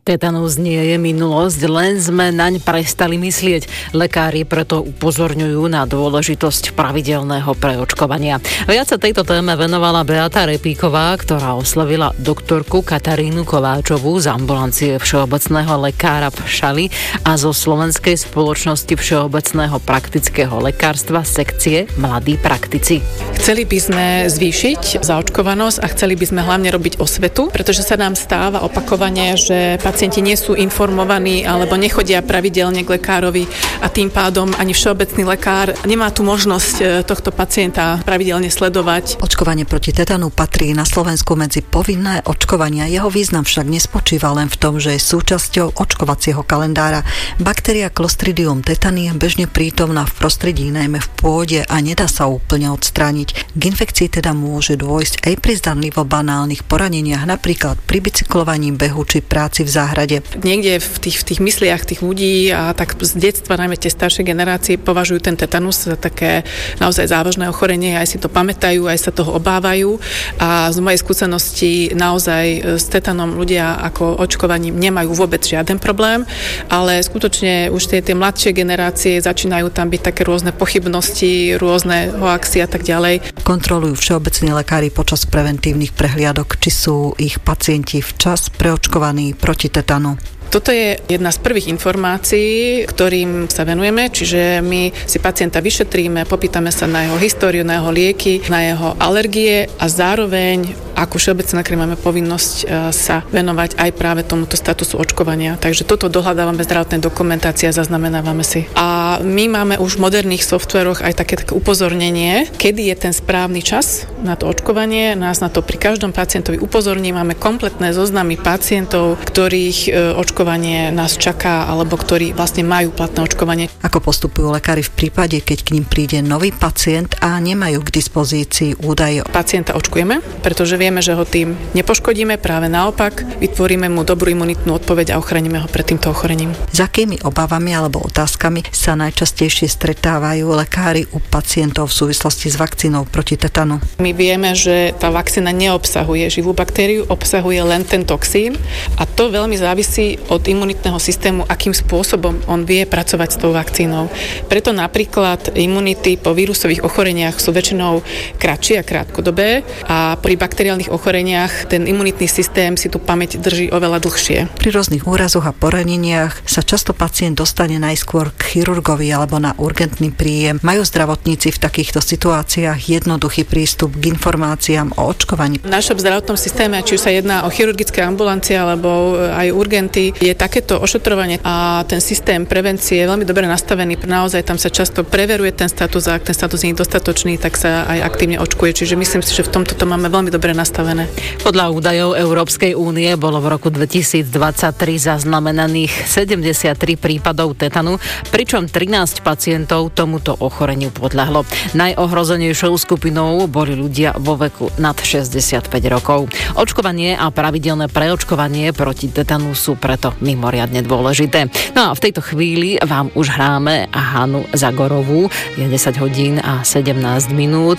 Tetanus nie je minulosť, len sme naň prestali myslieť. Lekári preto upozorňujú na dôležitosť pravidelného preočkovania. Viac sa tejto téme venovala Beata Repíková, ktorá oslovila doktorku Katarínu Kováčovú z ambulancie všeobecného lekára v Šali a zo Slovenskej spoločnosti všeobecného praktického lekárstva sekcie Mladí praktici. Chceli by sme zvýšiť zaočkovanosť a chceli by sme hlavne robiť osvetu, pretože sa nám stáva opakovane, že pacienti nie sú informovaní alebo nechodia pravidelne k lekárovi a tým pádom ani všeobecný lekár nemá tu možnosť tohto pacienta pravidelne sledovať. Očkovanie proti tetanu patrí na Slovensku medzi povinné očkovania. Jeho význam však nespočíva len v tom, že je súčasťou očkovacieho kalendára. Baktéria Clostridium tetani je bežne prítomná v prostredí, najmä v pôde, a nedá sa úplne odstrániť. K infekcii teda môže dôjsť aj pri zdanlivo banálnych poraneniach, napríklad pri bicyklovaní, behu či práci v záhrade. Niekde v tých mysliach tých ľudí a tak z detstva, najmä tie staršie generácie, považujú ten tetanus za také naozaj závažné ochorenie, aj si to pamätajú, aj sa toho obávajú, a z mojej skúsenosti naozaj s tetanom ľudia ako očkovaním nemajú vôbec žiaden problém, ale skutočne už tie mladšie generácie začínajú tam byť také rôzne pochybnosti, rôzne hoaxy a tak ďalej. Kontrolujú všeobecní lekári počas preventívnych prehliadok, či sú ich pacienti včas preočkovaní proti tetanu. Toto je jedna z prvých informácií, ktorým sa venujeme, čiže my si pacienta vyšetríme, popýtame sa na jeho históriu, na jeho lieky, na jeho alergie a zároveň ako všeobecný lekár máme povinnosť sa venovať aj práve tomuto statusu očkovania. Takže toto dohľadávame zdravotnej dokumentácie a zaznamenávame si. A my máme už v moderných softveroch aj také upozornenie, kedy je ten správny čas na to očkovanie. Nás na to pri každom pacientovi upozorní. Máme kompletné zoznamy pacientov, ktorých očkovanie nás čaká, alebo ktorí vlastne majú platné očkovanie. Ako postupujú lekári v prípade, keď k ním príde nový pacient a nemajú k dispozícii údaje? Pacienta očkujeme, pretože vieme, že ho tým nepoškodíme, práve naopak, vytvoríme mu dobrú imunitnú odpoveď a ochránime ho pred týmto ochorením. S akými obavami alebo otázkami sa najčastejšie stretávajú lekári u pacientov v súvislosti s vakcínou proti tetanu? My vieme, že tá vakcína neobsahuje živú baktériu, obsahuje len ten toxín, a to veľmi závisí od imunitného systému, akým spôsobom on vie pracovať s tou vakcínou. Preto napríklad imunity po vírusových ochoreniach sú väčšinou kratšie a krátkodobé, a pri bakteriálnych ochoreniach ten imunitný systém si tú pamäť drží oveľa dlhšie. Pri rôznych úrazoch a poraneniach sa často pacient dostane najskôr k chirurgovi alebo na urgentný príjem. Majú zdravotníci v takýchto situáciách jednoduchý prístup k informáciám o očkovaní? V našom zdravotnom systéme, či už sa jedná o chirurgické ambulancie alebo aj urgenty, je takéto ošetrovanie a ten systém prevencie je veľmi dobre nastavený. Naozaj tam sa často preveruje ten status, a ak ten status nie je dostatočný, tak sa aj aktívne očkuje. Čiže myslím si, že v tomto to máme veľmi dobre nastavené. Podľa údajov Európskej únie bolo v roku 2023 zaznamenaných 73 prípadov tetanu, pričom 13 pacientov tomuto ochoreniu podľahlo. Najohrozenejšou skupinou boli ľudia vo veku nad 65 rokov. Očkovanie a pravidelné preočkovanie proti tetanu sú preto mimoriadne dôležité. No a v tejto chvíli vám už hráme Hanu Zagorovú. Je 10 hodín a 17 minút.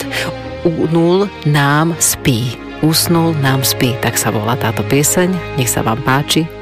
Usnul nám spí. Tak sa volá táto pieseň. Nech sa vám páči.